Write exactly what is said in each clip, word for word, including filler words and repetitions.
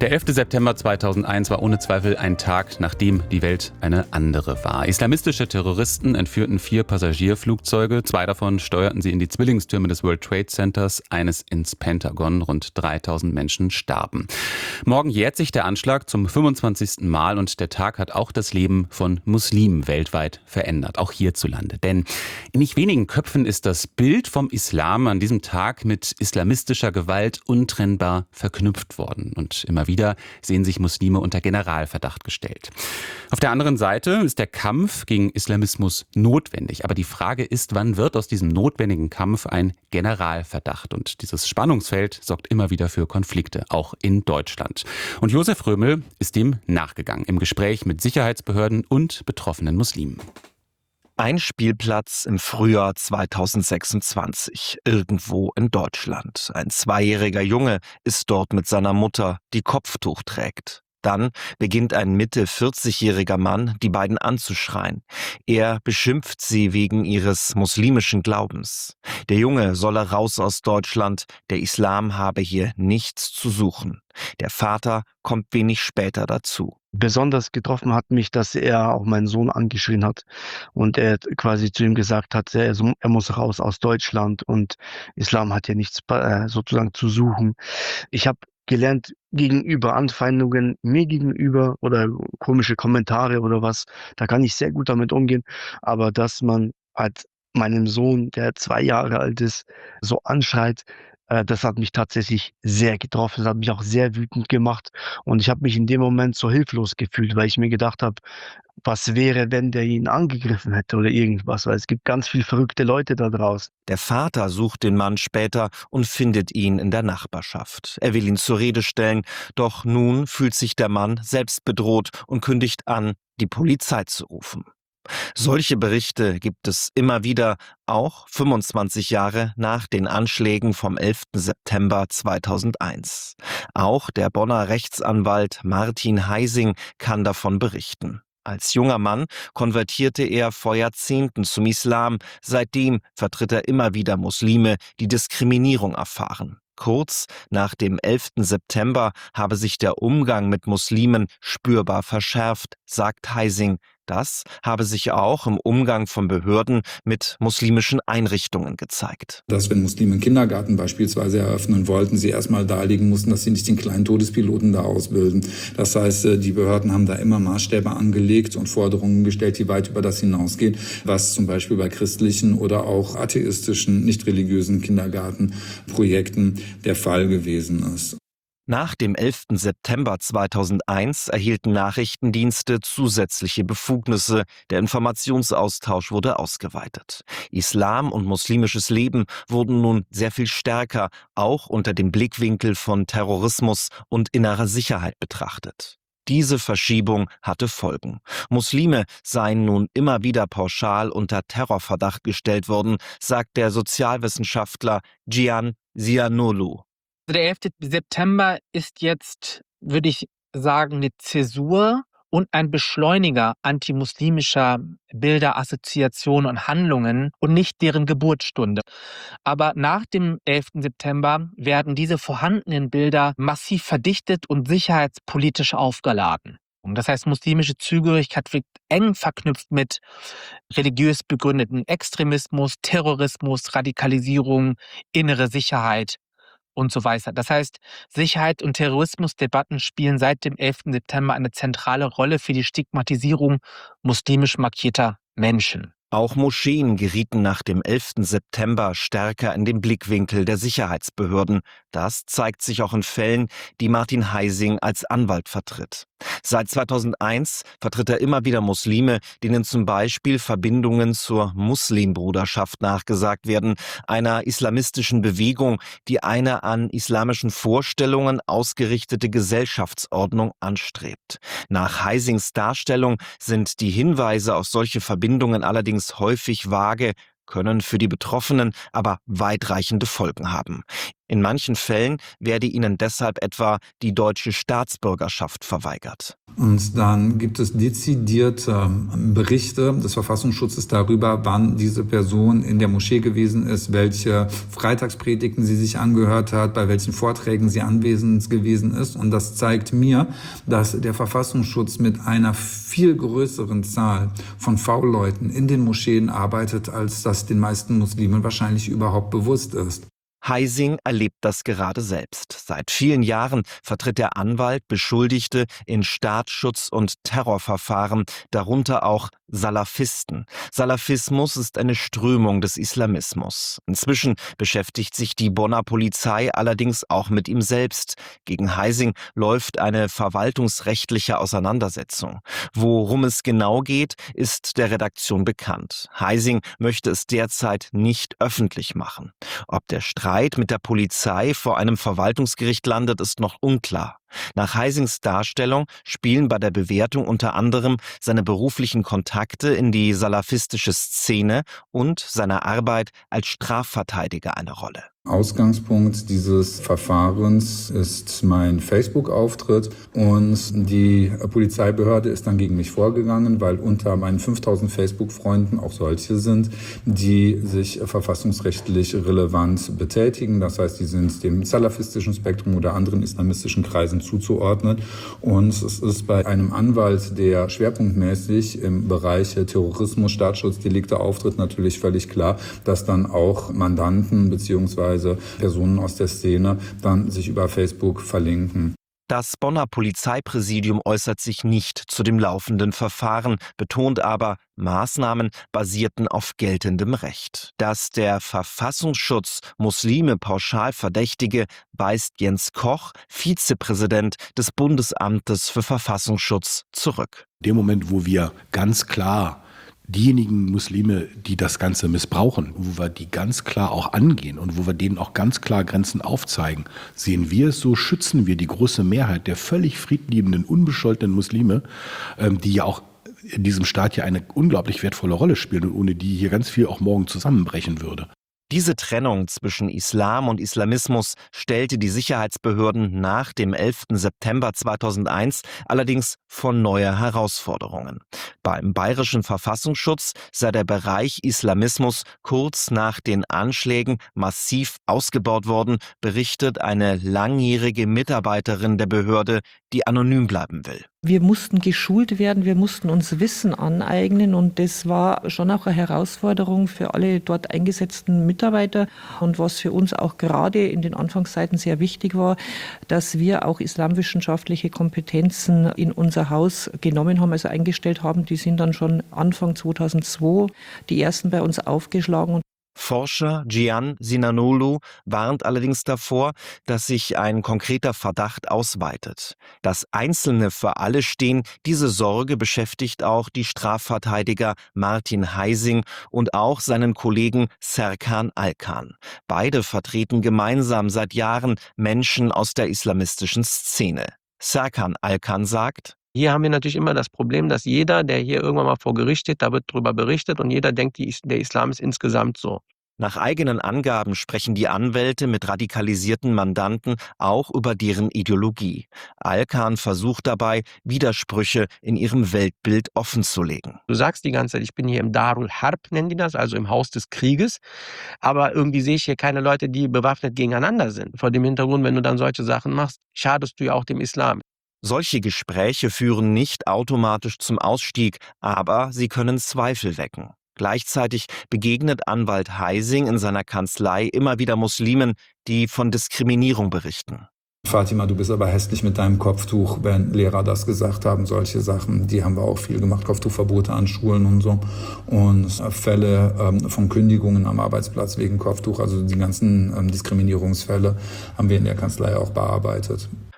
Der elfte September zweitausendeins war ohne Zweifel ein Tag, nachdem die Welt eine andere war. Islamistische Terroristen entführten vier Passagierflugzeuge. Zwei davon steuerten sie in die Zwillingstürme des World Trade Centers, eines ins Pentagon. Rund dreitausend Menschen starben. Morgen jährt sich der Anschlag zum fünfundzwanzigsten Mal und der Tag hat auch das Leben von Muslimen weltweit verändert, auch hierzulande. Denn in nicht wenigen Köpfen ist das Bild vom Islam an diesem Tag mit islamistischer Gewalt untrennbar verknüpft worden. Und immer wieder Wieder sehen sich Muslime unter Generalverdacht gestellt. Auf der anderen Seite ist der Kampf gegen Islamismus notwendig. Aber die Frage ist, wann wird aus diesem notwendigen Kampf ein Generalverdacht? Und dieses Spannungsfeld sorgt immer wieder für Konflikte, auch in Deutschland. Und Josef Römel ist dem nachgegangen, im Gespräch mit Sicherheitsbehörden und betroffenen Muslimen. Ein Spielplatz im Frühjahr zweitausendsechsundzwanzig, irgendwo in Deutschland. Ein zweijähriger Junge ist dort mit seiner Mutter, die Kopftuch trägt. Dann beginnt ein Mitte vierzigjähriger Mann, die beiden anzuschreien. Er beschimpft sie wegen ihres muslimischen Glaubens. Der Junge solle raus aus Deutschland, der Islam habe hier nichts zu suchen. Der Vater kommt wenig später dazu. Besonders getroffen hat mich, dass er auch meinen Sohn angeschrien hat und er quasi zu ihm gesagt hat, er, er muss raus aus Deutschland und Islam hat ja nichts äh, sozusagen zu suchen. Ich habe gelernt, gegenüber Anfeindungen mir gegenüber oder komische Kommentare oder was, da kann ich sehr gut damit umgehen, aber dass man halt meinem Sohn, der zwei Jahre alt ist, so anschreit, das hat mich tatsächlich sehr getroffen, das hat mich auch sehr wütend gemacht und ich habe mich in dem Moment so hilflos gefühlt, weil ich mir gedacht habe, was wäre, wenn der ihn angegriffen hätte oder irgendwas, weil es gibt ganz viele verrückte Leute da draußen. Der Vater sucht den Mann später und findet ihn in der Nachbarschaft. Er will ihn zur Rede stellen, doch nun fühlt sich der Mann selbst bedroht und kündigt an, die Polizei zu rufen. Solche Berichte gibt es immer wieder, auch fünfundzwanzig Jahre nach den Anschlägen vom elften September zweitausendeins. Auch der Bonner Rechtsanwalt Martin Heising kann davon berichten. Als junger Mann konvertierte er vor Jahrzehnten zum Islam. Seitdem vertritt er immer wieder Muslime, die Diskriminierung erfahren. Kurz nach dem elften September habe sich der Umgang mit Muslimen spürbar verschärft, sagt Heising. Das habe sich auch im Umgang von Behörden mit muslimischen Einrichtungen gezeigt. Dass, wenn Muslime einen Kindergarten beispielsweise eröffnen wollten, sie erstmal darlegen mussten, dass sie nicht den kleinen Todespiloten da ausbilden. Das heißt, die Behörden haben da immer Maßstäbe angelegt und Forderungen gestellt, die weit über das hinausgehen, was zum Beispiel bei christlichen oder auch atheistischen, nicht religiösen Kindergartenprojekten der Fall gewesen ist. Nach dem elften September zweitausendeins erhielten Nachrichtendienste zusätzliche Befugnisse. Der Informationsaustausch wurde ausgeweitet. Islam und muslimisches Leben wurden nun sehr viel stärker, auch unter dem Blickwinkel von Terrorismus und innerer Sicherheit betrachtet. Diese Verschiebung hatte Folgen. Muslime seien nun immer wieder pauschal unter Terrorverdacht gestellt worden, sagt der Sozialwissenschaftler Cihan Ziyanoğlu. Der elfte September ist jetzt, würde ich sagen, eine Zäsur und ein Beschleuniger antimuslimischer Bilder, Assoziationen und Handlungen und nicht deren Geburtsstunde. Aber nach dem elften September werden diese vorhandenen Bilder massiv verdichtet und sicherheitspolitisch aufgeladen. Das heißt, muslimische Zugehörigkeit wird eng verknüpft mit religiös begründeten Extremismus, Terrorismus, Radikalisierung, innere Sicherheit und so weiter. Das heißt, Sicherheit- und Terrorismusdebatten spielen seit dem elften September eine zentrale Rolle für die Stigmatisierung muslimisch markierter Menschen. Auch Moscheen gerieten nach dem elften September stärker in den Blickwinkel der Sicherheitsbehörden. Das zeigt sich auch in Fällen, die Martin Heising als Anwalt vertritt. Seit zweitausendeins vertritt er immer wieder Muslime, denen zum Beispiel Verbindungen zur Muslimbruderschaft nachgesagt werden, einer islamistischen Bewegung, die eine an islamischen Vorstellungen ausgerichtete Gesellschaftsordnung anstrebt. Nach Heisings Darstellung sind die Hinweise auf solche Verbindungen allerdings häufig vage, können für die Betroffenen aber weitreichende Folgen haben. In manchen Fällen werde ihnen deshalb etwa die deutsche Staatsbürgerschaft verweigert. Und dann gibt es dezidierte Berichte des Verfassungsschutzes darüber, wann diese Person in der Moschee gewesen ist, welche Freitagspredigten sie sich angehört hat, bei welchen Vorträgen sie anwesend gewesen ist. Und das zeigt mir, dass der Verfassungsschutz mit einer viel größeren Zahl von V-Leuten in den Moscheen arbeitet, als das den meisten Muslimen wahrscheinlich überhaupt bewusst ist. Heising erlebt das gerade selbst. Seit vielen Jahren vertritt der Anwalt Beschuldigte in Staatsschutz- und Terrorverfahren, darunter auch Salafisten. Salafismus ist eine Strömung des Islamismus. Inzwischen beschäftigt sich die Bonner Polizei allerdings auch mit ihm selbst. Gegen Heising läuft eine verwaltungsrechtliche Auseinandersetzung. Worum es genau geht, ist der Redaktion bekannt. Heising möchte es derzeit nicht öffentlich machen. Ob der Streit mit der Polizei vor einem Verwaltungsgericht landet, ist noch unklar. Nach Heisings Darstellung spielen bei der Bewertung unter anderem seine beruflichen Kontakte in die salafistische Szene und seine Arbeit als Strafverteidiger eine Rolle. Ausgangspunkt dieses Verfahrens ist mein Facebook-Auftritt und die Polizeibehörde ist dann gegen mich vorgegangen, weil unter meinen fünftausend Facebook-Freunden auch solche sind, die sich verfassungsrechtlich relevant betätigen. Das heißt, die sind dem salafistischen Spektrum oder anderen islamistischen Kreisen zuzuordnen. Und es ist bei einem Anwalt, der schwerpunktmäßig im Bereich Terrorismus, Staatsschutzdelikte auftritt, natürlich völlig klar, dass dann auch Mandanten bzw. Personen aus der Szene dann sich über Facebook verlinken. Das Bonner Polizeipräsidium äußert sich nicht zu dem laufenden Verfahren, betont aber, Maßnahmen basierten auf geltendem Recht. Dass der Verfassungsschutz Muslime pauschal verdächtige, weist Jens Koch, Vizepräsident des Bundesamtes für Verfassungsschutz, zurück. In dem Moment, wo wir ganz klar diejenigen Muslime, die das Ganze missbrauchen, wo wir die ganz klar auch angehen und wo wir denen auch ganz klar Grenzen aufzeigen, sehen wir es so, schützen wir die große Mehrheit der völlig friedliebenden, unbescholtenen Muslime, die ja auch in diesem Staat ja eine unglaublich wertvolle Rolle spielen und ohne die hier ganz viel auch morgen zusammenbrechen würde. Diese Trennung zwischen Islam und Islamismus stellte die Sicherheitsbehörden nach dem elften September zweitausendeins allerdings vor neue Herausforderungen. Beim bayerischen Verfassungsschutz sei der Bereich Islamismus kurz nach den Anschlägen massiv ausgebaut worden, berichtet eine langjährige Mitarbeiterin der Behörde, die anonym bleiben will. Wir mussten geschult werden, wir mussten uns Wissen aneignen und das war schon auch eine Herausforderung für alle dort eingesetzten Mitarbeiter. Und was für uns auch gerade in den Anfangszeiten sehr wichtig war, dass wir auch islamwissenschaftliche Kompetenzen in unser Haus genommen haben, also eingestellt haben. Die sind dann schon Anfang zweitausendzwei die ersten bei uns aufgeschlagen. Forscher Gian Sinanolu warnt allerdings davor, dass sich ein konkreter Verdacht ausweitet. Dass Einzelne für alle stehen, diese Sorge beschäftigt auch die Strafverteidiger Martin Heising und auch seinen Kollegen Serkan Alkan. Beide vertreten gemeinsam seit Jahren Menschen aus der islamistischen Szene. Serkan Alkan sagt: Hier haben wir natürlich immer das Problem, dass jeder, der hier irgendwann mal vor Gericht steht, da wird drüber berichtet und jeder denkt, die, der Islam ist insgesamt so. Nach eigenen Angaben sprechen die Anwälte mit radikalisierten Mandanten auch über deren Ideologie. Alkan versucht dabei, Widersprüche in ihrem Weltbild offenzulegen. Du sagst die ganze Zeit, ich bin hier im Darul Harb, nennen die das, also im Haus des Krieges. Aber irgendwie sehe ich hier keine Leute, die bewaffnet gegeneinander sind. Vor dem Hintergrund, wenn du dann solche Sachen machst, schadest du ja auch dem Islam. Solche Gespräche führen nicht automatisch zum Ausstieg, aber sie können Zweifel wecken. Gleichzeitig begegnet Anwalt Heising in seiner Kanzlei immer wieder Muslimen, die von Diskriminierung berichten. Fatima, du bist aber hässlich mit deinem Kopftuch, wenn Lehrer das gesagt haben, solche Sachen, die haben wir auch viel gemacht, Kopftuchverbote an Schulen und so. Und Fälle ähm, von Kündigungen am Arbeitsplatz wegen Kopftuch, also die ganzen ähm, Diskriminierungsfälle haben wir in der Kanzlei auch bearbeitet.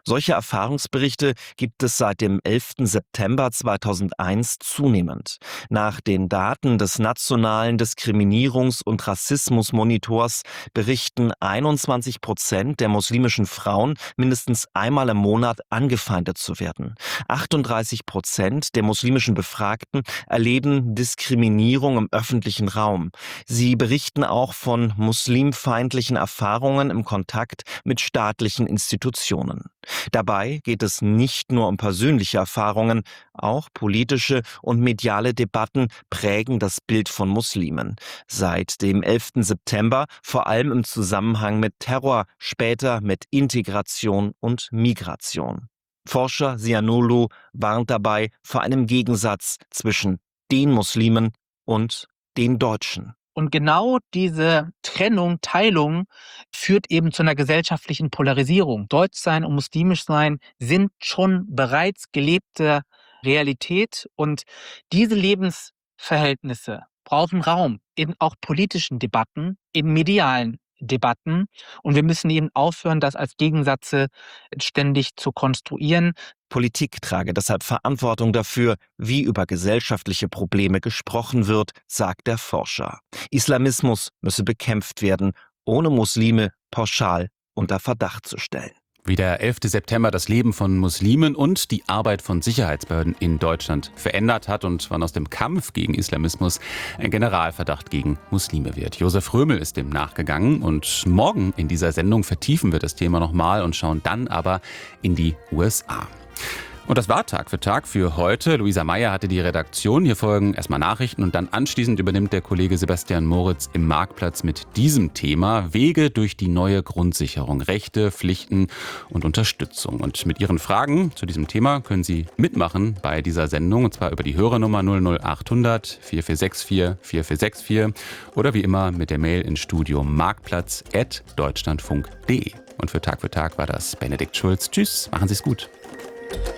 Solche Erfahrungsberichte gibt es seit dem elften September zweitausendeins zunehmend. Nach den Daten des Nationalen Diskriminierungs- und Rassismusmonitors berichten einundzwanzig Prozent der muslimischen Frauen mindestens einmal im Monat angefeindet zu werden. achtunddreißig Prozent der muslimischen Befragten erleben Diskriminierung im öffentlichen Raum. Sie berichten auch von muslimfeindlichen Erfahrungen im Kontakt mit staatlichen Institutionen. Dabei geht es nicht nur um persönliche Erfahrungen, auch politische und mediale Debatten prägen das Bild von Muslimen. Seit dem elften September vor allem im Zusammenhang mit Terror, später mit Integration und Migration. Forscher Zainolou warnt dabei vor einem Gegensatz zwischen den Muslimen und den Deutschen. Und genau diese Trennung, Teilung führt eben zu einer gesellschaftlichen Polarisierung. Deutschsein und muslimisch sein sind schon bereits gelebte Realität und diese Lebensverhältnisse brauchen Raum in auch politischen Debatten, in medialen Debatten und wir müssen eben aufhören, das als Gegensätze ständig zu konstruieren. Politik trage deshalb Verantwortung dafür, wie über gesellschaftliche Probleme gesprochen wird, sagt der Forscher. Islamismus müsse bekämpft werden, ohne Muslime pauschal unter Verdacht zu stellen. Wie der elfte September das Leben von Muslimen und die Arbeit von Sicherheitsbehörden in Deutschland verändert hat und wann aus dem Kampf gegen Islamismus ein Generalverdacht gegen Muslime wird. Josef Römel ist dem nachgegangen und morgen in dieser Sendung vertiefen wir das Thema nochmal und schauen dann aber in die U S A. Und das war Tag für Tag für heute. Luisa Meyer hatte die Redaktion. Hier folgen erstmal Nachrichten und dann anschließend übernimmt der Kollege Sebastian Moritz im Marktplatz mit diesem Thema Wege durch die neue Grundsicherung, Rechte, Pflichten und Unterstützung. Und mit Ihren Fragen zu diesem Thema können Sie mitmachen bei dieser Sendung und zwar über die Hörernummer null null achthundert vier vier sechs vier vier vier sechs vier oder wie immer mit der Mail ins Studio marktplatz at deutschlandfunk punkt de. Und für Tag für Tag war das Benedikt Schulz. Tschüss, machen Sie es gut.